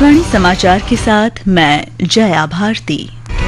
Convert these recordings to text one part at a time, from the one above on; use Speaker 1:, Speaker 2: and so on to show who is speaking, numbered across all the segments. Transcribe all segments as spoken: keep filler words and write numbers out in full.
Speaker 1: आकाशवाणी समाचार के साथ मैं जया भारती।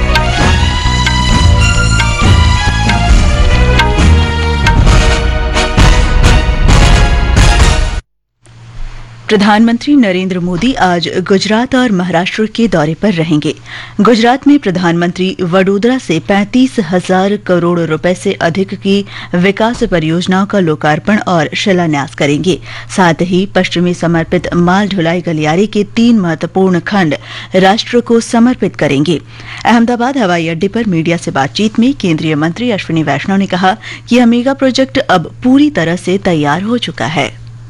Speaker 1: प्रधानमंत्री नरेंद्र मोदी आज गुजरात और महाराष्ट्र के दौरे पर रहेंगे। गुजरात में प्रधानमंत्री वडोदरा से पैंतीस हजार करोड़ रुपए से अधिक की विकास परियोजनाओं का लोकार्पण और शिलान्यास करेंगे। साथ ही पश्चिमी समर्पित माल ढुलाई गलियारे के तीन महत्वपूर्ण खंड राष्ट्र को समर्पित करेंगे। अहमदाबाद हवाई अड्डे पर मीडिया से बातचीत में केंद्रीय मंत्री अश्विनी वैष्णव ने कहा कि यह मेगा प्रोजेक्ट अब पूरी तरह से तैयार हो चुका है।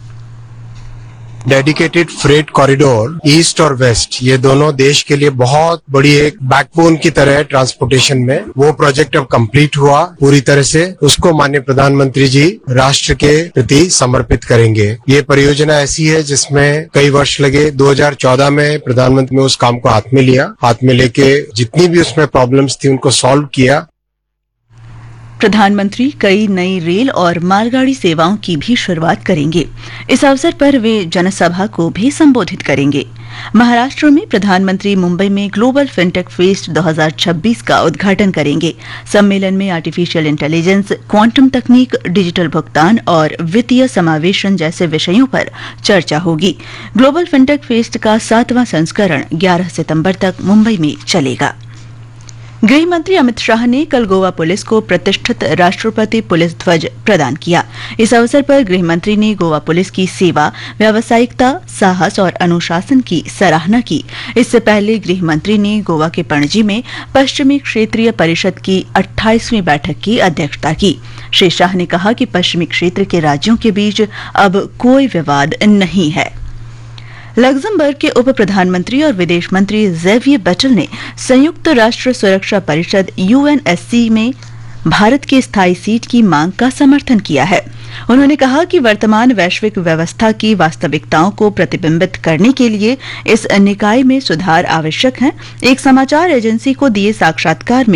Speaker 2: डेडिकेटेड फ्रेट कॉरिडोर ईस्ट और वेस्ट, ये दोनों देश के लिए बहुत बड़ी एक बैकबोन की तरह है ट्रांसपोर्टेशन में। वो प्रोजेक्ट अब कंप्लीट हुआ पूरी तरह से, उसको माननीय प्रधानमंत्री जी राष्ट्र के प्रति समर्पित करेंगे। ये परियोजना ऐसी है जिसमें कई वर्ष लगे। दो हज़ार चौदह में प्रधानमंत्री ने उस काम को हाथ में लिया, हाथ में लेके जितनी भी उसमें प्रॉब्लम्स थी उनको सॉल्व किया।
Speaker 1: प्रधानमंत्री कई नई रेल और मालगाड़ी सेवाओं की भी शुरुआत करेंगे। इस अवसर पर वे जनसभा को भी संबोधित करेंगे। महाराष्ट्र में प्रधानमंत्री मुंबई में ग्लोबल फिनटेक फेस्ट दो हज़ार छब्बीस का उद्घाटन करेंगे। सम्मेलन में आर्टिफिशियल इंटेलिजेंस, क्वांटम तकनीक, डिजिटल भुगतान और वित्तीय समावेशन जैसे विषयों पर चर्चा होगी। ग्लोबल फिनटेक फेस्ट का सातवां संस्करण ग्यारह सितंबर तक मुंबई में चलेगा। गृह मंत्री अमित शाह ने कल गोवा पुलिस को प्रतिष्ठित राष्ट्रपति पुलिस ध्वज प्रदान किया। इस अवसर पर गृह मंत्री ने गोवा पुलिस की सेवा, व्यावसायिकता, साहस और अनुशासन की सराहना की। इससे पहले गृह मंत्री ने गोवा के पणजी में पश्चिमी क्षेत्रीय परिषद की अट्ठाईसवीं बैठक की अध्यक्षता की। श्री शाह ने कहा कि पश्चिमी क्षेत्र के राज्यों के बीच अब कोई विवाद नहीं है। लग्जमबर्ग के उप प्रधानमंत्री और विदेश मंत्री ज़ेवियर बेटल ने संयुक्त राष्ट्र सुरक्षा परिषद यूएनएससी में भारत की स्थायी सीट की मांग का समर्थन किया है। उन्होंने कहा कि वर्तमान वैश्विक व्यवस्था की वास्तविकताओं को प्रतिबिंबित करने के लिए इस निकाय में सुधार आवश्यक है। एक समाचार एजेंसी को दिए साक्षात्कार में